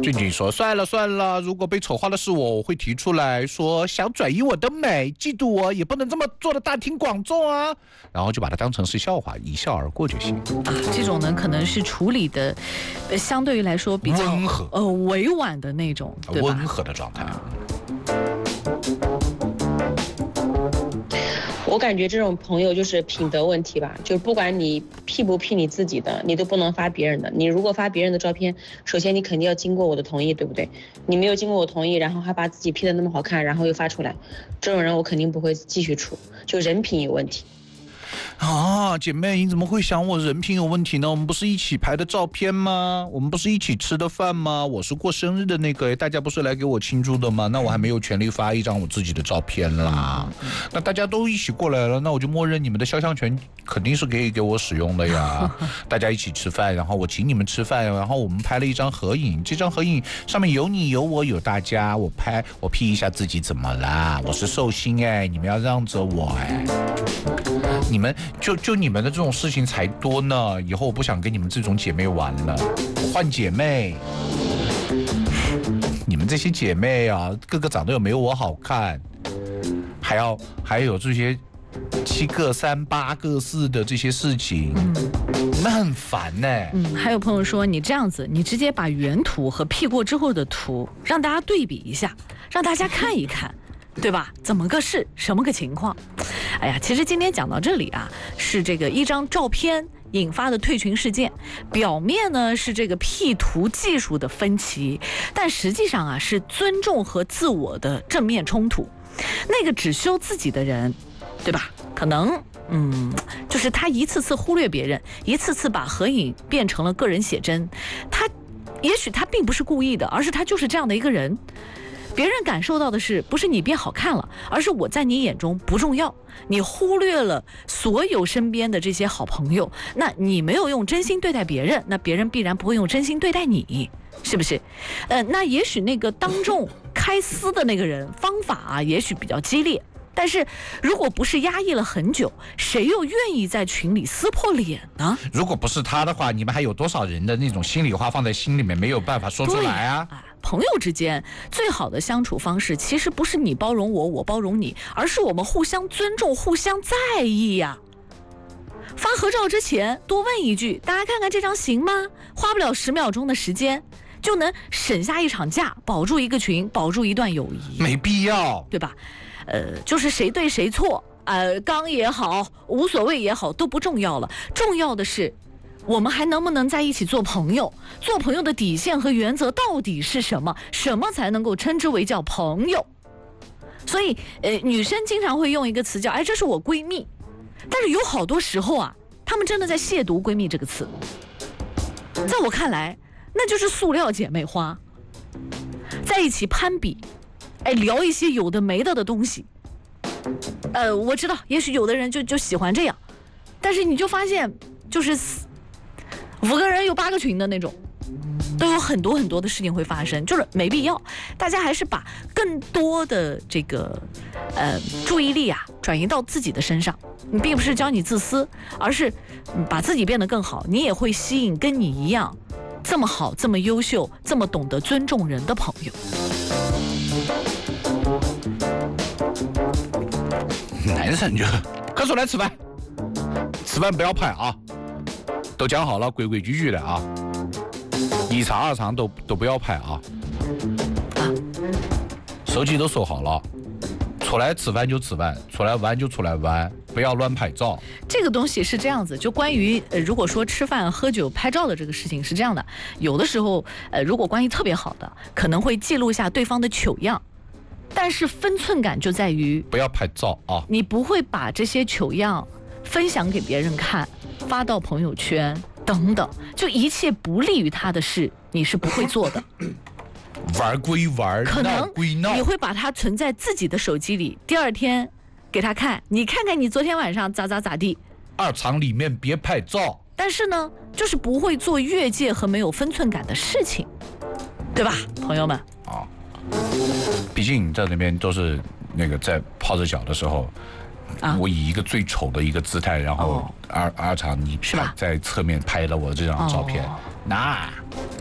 俊俊说：“算了，如果被丑化的是我会提出来说，想转移我的美，嫉妒我也不能这么做的大庭广众啊。”然后就把它当成是笑话，一笑而过就行。 这种呢，可能是处理的，相对于来说比较温和、 委婉的那种，对吧？ 温和的状态。 我感觉这种朋友就是品德问题吧，就不管你 P 不 P 你自己的，你都不能发别人的。你如果发别人的照片，首先你肯定要经过我的同意，对不对？你没有经过我同意，然后还把自己 P 得那么好看，然后又发出来，这种人我肯定不会继续处，就人品有问题。 啊，姐妹，你怎么会想我人品有问题呢？我们不是一起拍的照片吗？我们不是一起吃的饭吗？我是过生日的那个，大家不是来给我庆祝的吗？那我还没有权利发一张我自己的照片啦。那大家都一起过来了，那我就默认你们的肖像权肯定是可以给我使用的呀。大家一起吃饭，然后我请你们吃饭，然后我们拍了一张合影，这张合影上面有你有我有大家，我 P 一下自己怎么啦？我是寿星哎，你们要让着我哎。你们就你们的这种事情才多呢，以后我不想跟你们这种姐妹玩了，我换姐妹。你们这些姐妹啊，个个长得又没有我好看，还有这些7个3、8个4的这些事情，你们很烦呢。 还有朋友说，你这样子，你直接把原图和 P 过之后的图让大家对比一下，让大家看一看。对吧？怎么个事？什么个情况？哎呀，其实今天讲到这里啊，是这个一张照片引发的退群事件，表面呢是这个 P 图技术的分歧，但实际上啊是尊重和自我的正面冲突。那个只修自己的人，对吧？可能就是他一次次忽略别人，一次次把合影变成了个人写真，也许他并不是故意的，而是他就是这样的一个人。别人感受到的是不是你变好看了，而是我在你眼中不重要，你忽略了所有身边的这些好朋友，那你没有用真心对待别人，那别人必然不会用真心对待你，是不是？那也许那个当众开撕的那个人方法啊，也许比较激烈，但是如果不是压抑了很久，谁又愿意在群里撕破脸呢？如果不是他的话，你们还有多少人的那种心里话放在心里面没有办法说出来啊？ 朋友之间最好的相处方式，其实不是你包容我，我包容你，而是我们互相尊重，互相在意呀。发合照之前多问一句，大家看看这张行吗？花不了10秒钟的时间，就能省下一场架，保住一个群，保住一段友谊。 没必要， 对吧？就是谁对谁错，刚也好，无所谓也好，都不重要了。重要的是，我们还能不能在一起做朋友？做朋友的底线和原则到底是什么？什么才能够称之为叫朋友？所以，女生经常会用一个词叫“这是我闺蜜”，但是有好多时候啊，她们真的在亵渎“闺蜜”这个词。在我看来，那就是塑料姐妹花，在一起攀比，聊一些有的没的的东西。我知道，也许有的人就喜欢这样，但是你就发现，就是5个人有8个群的那种，都有很多很多的事情会发生，就是没必要。大家还是把更多的这个注意力啊转移到自己的身上。你并不是教你自私，而是把自己变得更好，你也会吸引跟你一样这么好、这么优秀、这么懂得尊重人的朋友。 男生就快出来吃饭，吃饭不要拍啊，都讲好了，规规矩矩的啊，一场2场都不要拍啊，手机都收好了，出来吃饭就吃饭，出来玩就出来玩，不要乱拍照。 这个东西是这样子，就关于如果说吃饭喝酒拍照的这个事情是这样的，有的时候如果关系特别好的，可能会记录下对方的糗样，但是分寸感就在于不要拍照啊， 你不会把这些糗样分享给别人看，发到朋友圈等等，就一切不利于他的事，你是不会做的。 玩归玩， 可能闹归闹， 你会把它存在自己的手机里，第2天给他看，你看看你昨天晚上咋地。 2场里面别拍照， 但是呢，就是不会做越界和没有分寸感的事情，对吧，朋友们？ 啊，毕竟你在那边都是那个在泡着脚的时候。我以一个最丑的一个姿态，然后二场你在侧面拍了我这张照片，那